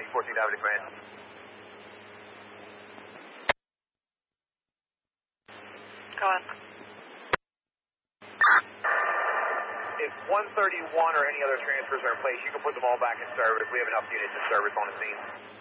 14 Avenue Command. Go on. If 131 or any other transfers are in place, you can put them all back in service. We have enough units in service on the scene.